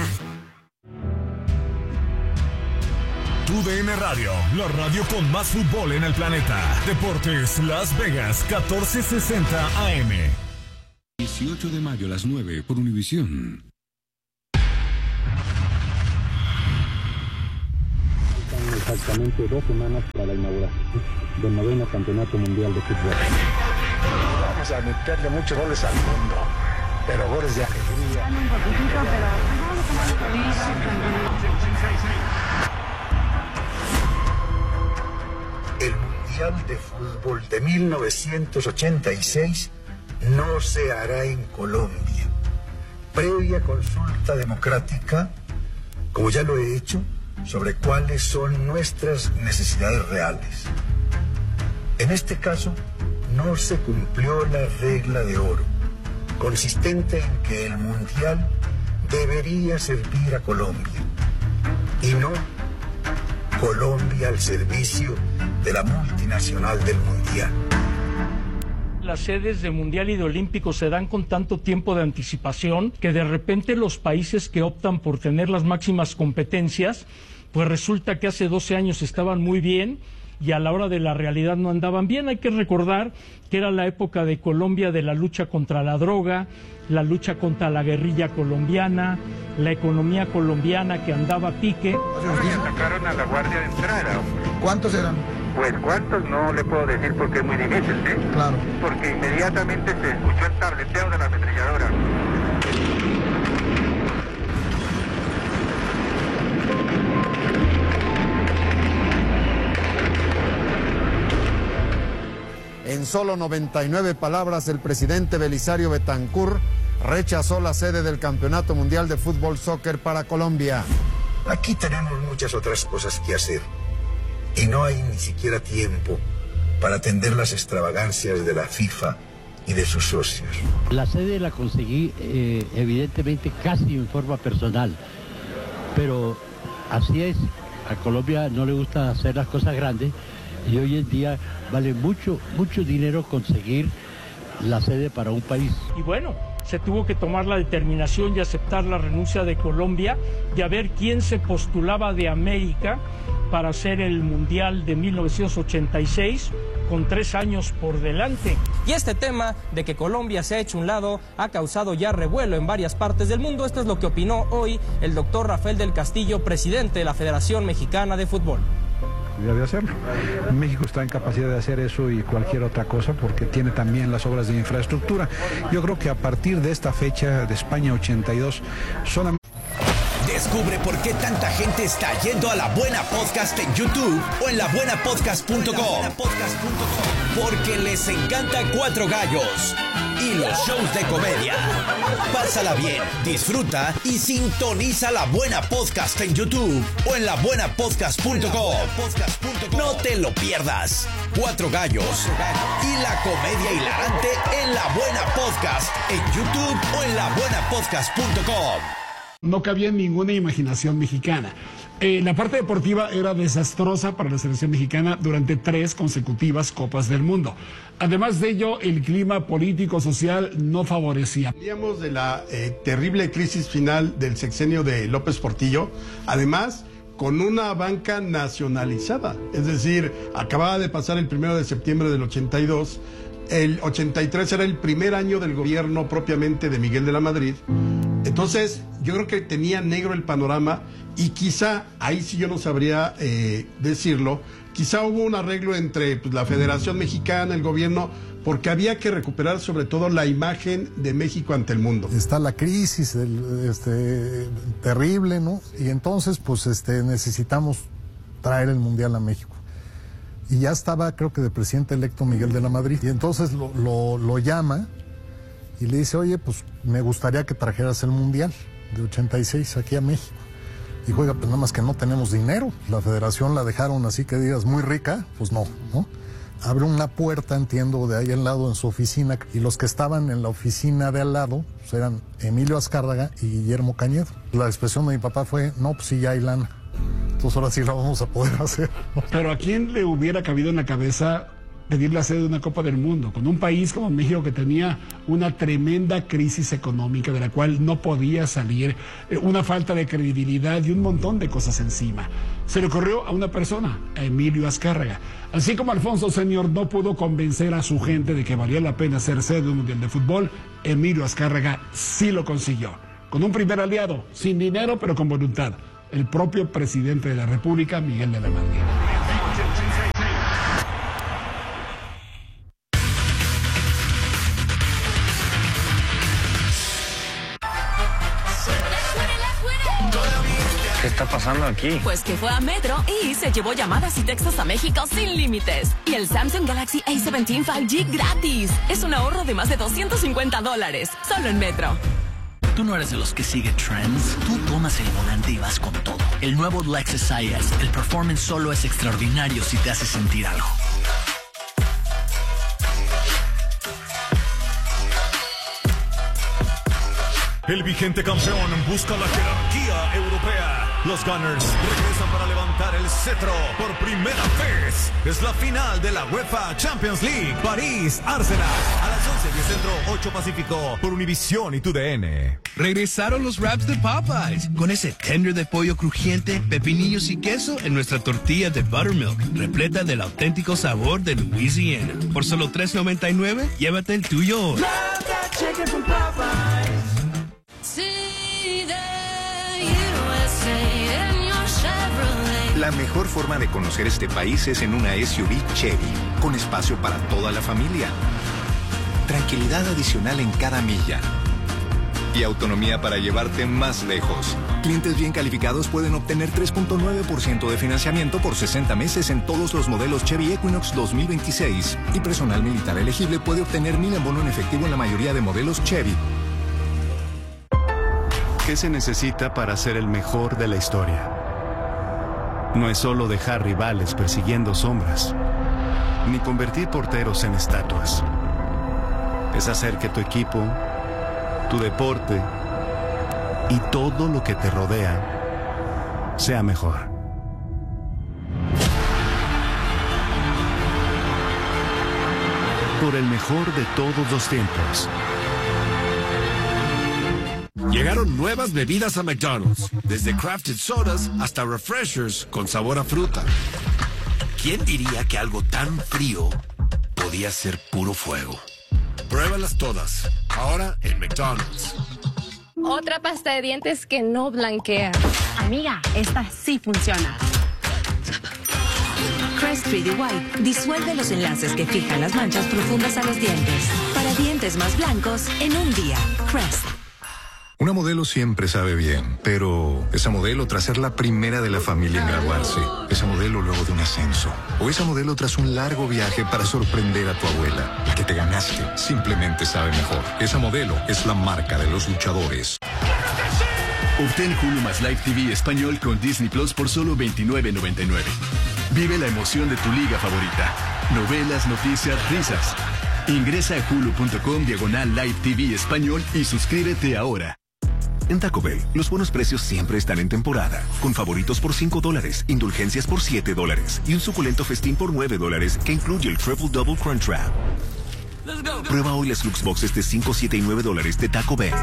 Tu DN Radio, la radio con más fútbol en el planeta. Deportes Las Vegas, 1460 AM. 18 de mayo a las 9 por Univisión. Exactamente 2 semanas para la inauguración del 9º Campeonato Mundial de Fútbol. Vamos a meterle muchos goles al mundo, pero goles de alegría. Un poquitito, pero... El Mundial de Fútbol de 1986 no se hará en Colombia. Previa consulta democrática, como ya lo he hecho, sobre cuáles son nuestras necesidades reales. En este caso, no se cumplió la regla de oro, consistente en que el Mundial debería servir a Colombia, y no Colombia al servicio de la multinacional del Mundial. Las sedes de Mundial y de Olímpico se dan con tanto tiempo de anticipación que de repente los países que optan por tener las máximas competencias, pues resulta que hace 12 años estaban muy bien y a la hora de la realidad no andaban bien. Hay que recordar que era la época de Colombia de la lucha contra la droga, la lucha contra la guerrilla colombiana, la economía colombiana que andaba a pique. Atacaron a la Guardia de Entrada. ¿Cuántos eran? Pues cuántos no le puedo decir porque es muy difícil, ¿sí? Claro. Porque inmediatamente se escuchó el tableteo de la ametralladora. En solo 99 palabras, el presidente Belisario Betancur rechazó la sede del Campeonato Mundial de Fútbol Soccer para Colombia. Aquí tenemos muchas otras cosas que hacer y no hay ni siquiera tiempo para atender las extravagancias de la FIFA y de sus socios. La sede la conseguí evidentemente casi en forma personal, pero así es, a Colombia no le gusta hacer las cosas grandes y hoy en día vale mucho dinero conseguir la sede para un país. Y bueno, se tuvo que tomar la determinación y aceptar la renuncia de Colombia y a ver quién se postulaba de América para hacer el Mundial de 1986 con 3 años por delante. Y este tema de que Colombia se ha hecho un lado ha causado ya revuelo en varias partes del mundo. Esto es lo que opinó hoy el doctor Rafael del Castillo, presidente de la Federación Mexicana de Fútbol. De hacerlo. México está en capacidad de hacer eso y cualquier otra cosa porque tiene también las obras de infraestructura. Yo creo que a partir de esta fecha de España 82 solamente... Descubre por qué tanta gente está yendo a La Buena Podcast en YouTube o en labuenapodcast.com. Porque les encanta Cuatro Gallos y los shows de comedia. Pásala bien, disfruta y sintoniza La Buena Podcast en YouTube o en labuenapodcast.com. No te lo pierdas. Cuatro Gallos y la comedia hilarante en La Buena Podcast en YouTube o en labuenapodcast.com. No cabía en ninguna imaginación mexicana. La parte deportiva era desastrosa para la selección mexicana durante 3 consecutivas Copas del Mundo. Además de ello, el clima político-social no favorecía. Veníamos de la terrible crisis final del sexenio de López Portillo, además con una banca nacionalizada. Es decir, acababa de pasar el 1 de septiembre del 82, el 83 era el primer año del gobierno propiamente de Miguel de la Madrid. Entonces, yo creo que tenía negro el panorama y quizá, ahí sí yo no sabría decirlo, quizá hubo un arreglo entre la Federación Mexicana, el gobierno, porque había que recuperar sobre todo la imagen de México ante el mundo. Está la crisis terrible, ¿no? Y entonces, necesitamos traer el Mundial a México. Y ya estaba, creo que de presidente electo Miguel de la Madrid. Y entonces lo llama y le dice, oye, pues me gustaría que trajeras el Mundial de 86 aquí a México. Y oiga, pues nada más que no tenemos dinero. La federación la dejaron así que digas muy rica, pues no. Abre una puerta, entiendo, de ahí al lado en su oficina, y los que estaban en la oficina de al lado pues eran Emilio Azcárraga y Guillermo Cañedo. La expresión de mi papá fue, no, pues sí, ya hay lana. Entonces ahora sí la vamos a poder hacer. Pero ¿a quién le hubiera cabido en la cabeza pedir la sede de una Copa del Mundo, con un país como México que tenía una tremenda crisis económica de la cual no podía salir, una falta de credibilidad y un montón de cosas encima? Se le ocurrió a una persona, a Emilio Azcárraga. Así como Alfonso Senior no pudo convencer a su gente de que valía la pena ser sede de un Mundial de Fútbol, Emilio Azcárraga sí lo consiguió. Con un primer aliado, sin dinero pero con voluntad, el propio presidente de la República, Miguel de la Madrid. ¿Qué está pasando aquí? Pues que fue a Metro y se llevó llamadas y textos a México sin límites. Y el Samsung Galaxy A17 5G gratis. Es un ahorro de más de $250. Solo en Metro. Tú no eres de los que sigue trends. Tú tomas el volante y vas con todo. El nuevo Lexus IS, el performance solo es extraordinario si te hace sentir algo. El vigente campeón busca la jerarquía europea. Los Gunners regresan para levantar el cetro por primera vez. Es la final de la UEFA Champions League. París-Arsenal. A las 11:10 Centro, 8 Pacífico. Por Univisión y TUDN. Regresaron los wraps de Popeyes. Con ese tender de pollo crujiente, pepinillos y queso en nuestra tortilla de buttermilk. Repleta del auténtico sabor de Louisiana. Por solo $3.99, llévate el tuyo hoy. La mejor forma de conocer este país es en una SUV Chevy, con espacio para toda la familia. Tranquilidad adicional en cada milla. Y autonomía para llevarte más lejos. Clientes bien calificados pueden obtener 3.9% de financiamiento por 60 meses en todos los modelos Chevy Equinox 2026. Y personal militar elegible puede obtener 1,000 en bono en efectivo en la mayoría de modelos Chevy. ¿Qué se necesita para ser el mejor de la historia? No es solo dejar rivales persiguiendo sombras, ni convertir porteros en estatuas. Es hacer que tu equipo, tu deporte y todo lo que te rodea sea mejor. Por el mejor de todos los tiempos. Llegaron nuevas bebidas a McDonald's, desde crafted sodas hasta refreshers con sabor a fruta. ¿Quién diría que algo tan frío podía ser puro fuego? Pruébalas todas, ahora en McDonald's. Otra pasta de dientes que no blanquea. Amiga, esta sí funciona. Crest 3D White disuelve los enlaces que fijan las manchas profundas a los dientes. Para dientes más blancos en un día. Crest. Una modelo siempre sabe bien, pero esa modelo tras ser la primera de la familia en graduarse, esa modelo luego de un ascenso, o esa modelo tras un largo viaje para sorprender a tu abuela, la que te ganaste, simplemente sabe mejor. Esa modelo es la marca de los luchadores. Obtén Hulu más Live TV español con Disney Plus por solo $29.99. Vive la emoción de tu liga favorita. Novelas, noticias, risas. Ingresa a hulu.com/Live TV español y suscríbete ahora. En Taco Bell, los buenos precios siempre están en temporada. Con favoritos por $5, indulgencias por $7 y un suculento festín por $9 que incluye el Triple Double Crunch Wrap. Prueba hoy las Lux Boxes de $5, $7 y $9 de Taco Bell.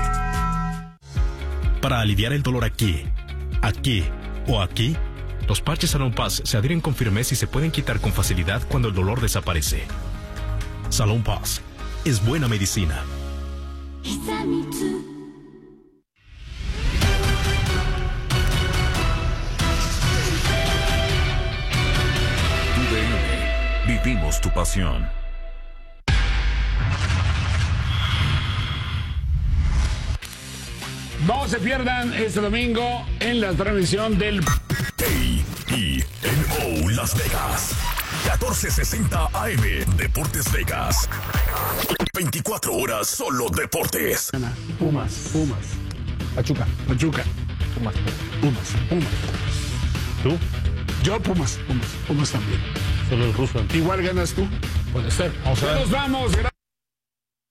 Para aliviar el dolor aquí o aquí, los parches Salon Pass se adhieren con firmeza y se pueden quitar con facilidad cuando el dolor desaparece. Salon Pass es buena medicina. Vivimos tu pasión. No se pierdan este domingo en la transmisión del AENO Las Vegas. 1460 AM. Deportes Vegas. 24 horas solo deportes. Pumas. Pachuca. Pumas. ¿Tú? Yo Pumas también. Solo el ruso. Igual ganas tú. Puede ser. Nos vamos.